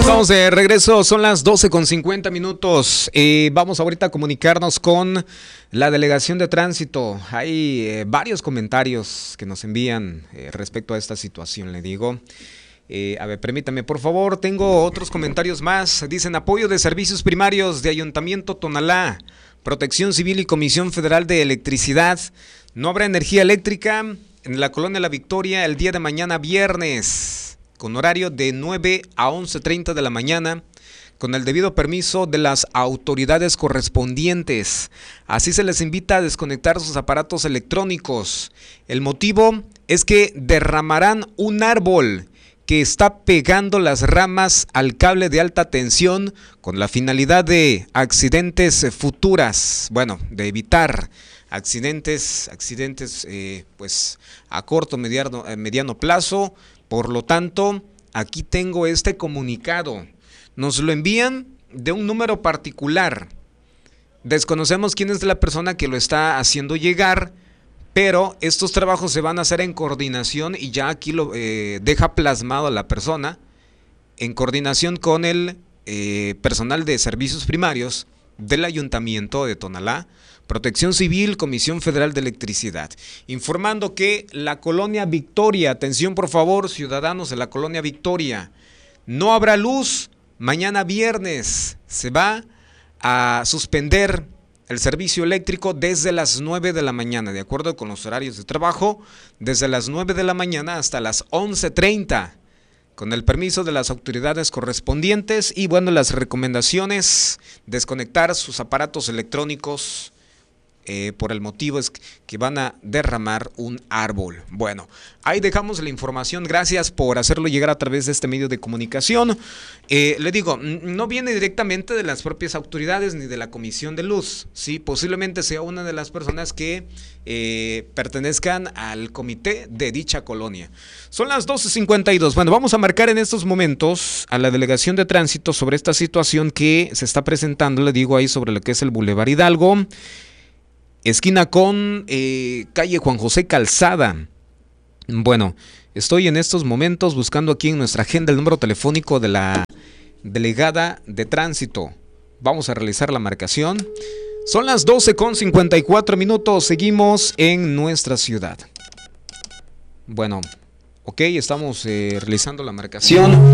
Estamos de regreso, son las 12:50. Vamos ahorita a comunicarnos con la delegación de tránsito. Hay varios comentarios que nos envían respecto a esta situación, le digo. A ver, permítame, por favor, tengo otros comentarios más. Dicen: apoyo de servicios primarios de Ayuntamiento Tonalá, Protección Civil y Comisión Federal de Electricidad. No habrá energía eléctrica en la Colonia La Victoria el día de mañana viernes, con horario de 9 a 11:30 de la mañana, con el debido permiso de las autoridades correspondientes. Así se les invita a desconectar sus aparatos electrónicos. El motivo es que derramarán un árbol que está pegando las ramas al cable de alta tensión con la finalidad de accidentes futuras, bueno, de evitar accidentes pues a corto, mediano plazo. Por lo tanto, aquí tengo este comunicado. Nos lo envían de un número particular. Desconocemos quién es la persona que lo está haciendo llegar, pero estos trabajos se van a hacer en coordinación, y ya aquí lo deja plasmado la persona, en coordinación con el personal de servicios primarios del Ayuntamiento de Tonalá, Protección Civil, Comisión Federal de Electricidad, informando que la Colonia Victoria, atención por favor, ciudadanos de la Colonia Victoria, no habrá luz mañana viernes. Se va a suspender el servicio eléctrico desde las 9 de la mañana, de acuerdo con los horarios de trabajo, desde las 9 de la mañana hasta las 11:30, con el permiso de las autoridades correspondientes. Y bueno, las recomendaciones: desconectar sus aparatos electrónicos, por el motivo es que van a derramar un árbol. Bueno, ahí dejamos la información. Gracias por hacerlo llegar a través de este medio de comunicación. Le digo, no viene directamente de las propias autoridades ni de la Comisión de Luz, ¿sí? Posiblemente sea una de las personas que pertenezcan al comité de dicha colonia. Son las 12:52. Bueno, vamos a marcar en estos momentos a la delegación de tránsito sobre esta situación que se está presentando, le digo, ahí sobre lo que es el Boulevard Hidalgo, esquina con calle Juan José Calzada. Bueno, estoy en estos momentos buscando aquí en nuestra agenda el número telefónico de la delegada de tránsito. Vamos a realizar la marcación. Son las 12:54. Seguimos en nuestra ciudad. Bueno, ok, estamos realizando la marcación.